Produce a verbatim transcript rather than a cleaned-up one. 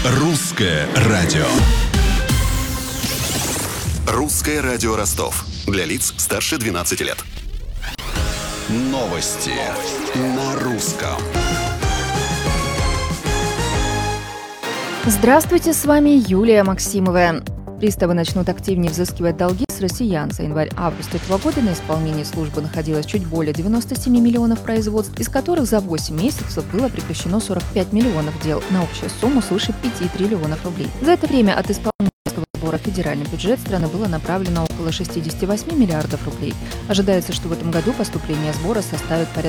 Русское радио. Русское радио Ростов. Для лиц старше двенадцати лет. Новости на русском. Здравствуйте, с вами Юлия Максимова. Приставы начнут активнее взыскивать долги с россиян. За январь-август этого года на исполнении службы находилось чуть более девяноста семи миллионов производств, из которых за восемь месяцев было прекращено сорок пять миллионов дел на общую сумму свыше пяти триллионов рублей. За это время от исполнения сбора в федеральный бюджет страны было направлено около шестьдесят восемь миллиардов рублей. Ожидается, что в этом году поступление сбора составит порядка